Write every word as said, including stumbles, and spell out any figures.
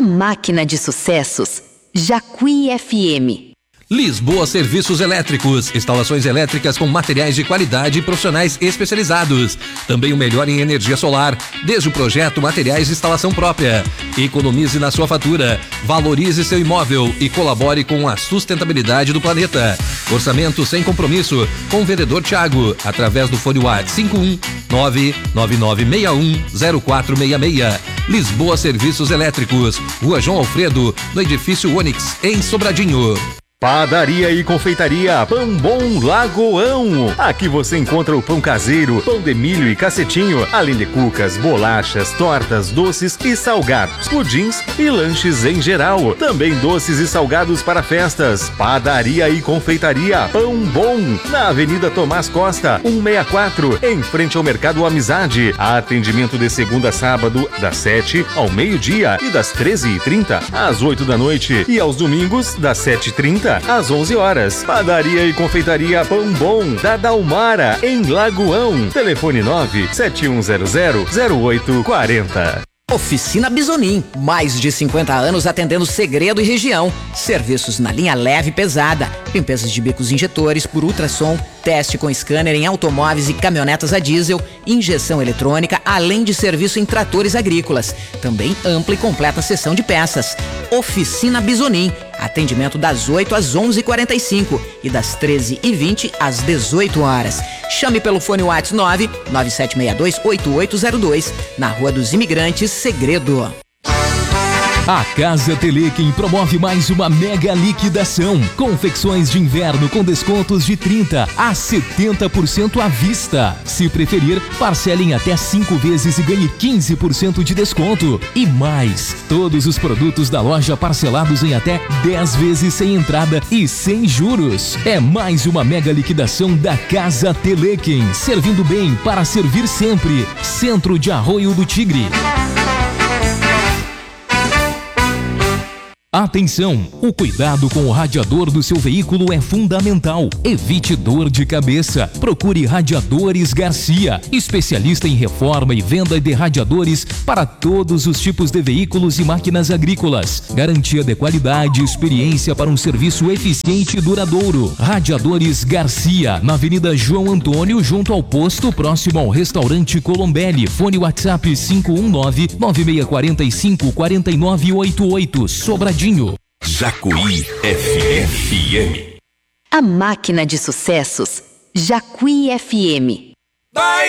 A máquina de sucessos, Jacuí F M. Lisboa Serviços Elétricos, instalações elétricas com materiais de qualidade e profissionais especializados. Também o melhor em energia solar, desde o projeto, materiais de instalação própria. Economize na sua fatura, valorize seu imóvel e colabore com a sustentabilidade do planeta. Orçamento sem compromisso com o vendedor Thiago, através do fone WhatsApp cinco um nove nove nove seis um zero quatro seis seis. Lisboa Serviços Elétricos, Rua João Alfredo, no edifício Onix, em Sobradinho. Padaria e confeitaria Pão Bom Lagoão. Aqui você encontra o pão caseiro, pão de milho e cacetinho, além de cucas, bolachas, tortas, doces e salgados, pudins e lanches em geral. Também doces e salgados para festas. Padaria e confeitaria Pão Bom, na Avenida Tomás Costa, cento e sessenta e quatro, em frente ao Mercado Amizade. Atendimento de segunda a sábado, das sete ao meio-dia e das treze e trinta às oito da noite. E aos domingos, das sete e trinta às onze horas. Padaria e confeitaria Pão Bom, da Dalmara, em Lagoão. Telefone nove sete um zero zero zero oito quatro zero. Oficina Bisonim, mais de cinquenta anos atendendo Segredo e região. Serviços na linha leve e pesada, limpezas de bicos injetores por ultrassom, teste com scanner em automóveis e caminhonetas a diesel, injeção eletrônica, além de serviço em tratores agrícolas. Também ampla e completa seção de peças. Oficina Bisonim, atendimento das oito às onze e quarenta e cinco e das treze e vinte às dezoito horas. Chame pelo fone WhatsApp nove nove sete seis dois oito oito zero dois, na Rua dos Imigrantes, Segredo. A Casa Telequim promove mais uma mega liquidação. Confecções de inverno com descontos de trinta a setenta por cento à vista. Se preferir, parcelem até cinco vezes e ganhe quinze por cento de desconto. E mais, todos os produtos da loja parcelados em até dez vezes sem entrada e sem juros. É mais uma mega liquidação da Casa Telequim, servindo bem para servir sempre. Centro de Arroio do Tigre. Atenção! O cuidado com o radiador do seu veículo é fundamental. Evite dor de cabeça. Procure Radiadores Garcia, especialista em reforma e venda de radiadores para todos os tipos de veículos e máquinas agrícolas. Garantia de qualidade e experiência para um serviço eficiente e duradouro. Radiadores Garcia, na Avenida João Antônio, junto ao posto, próximo ao restaurante Colombelli. Fone WhatsApp cinco um nove nove seis quatro cinco quatro nove oito oito. Sobradinho. Jacuí F M. A máquina de sucessos, Jacuí F M. Vai!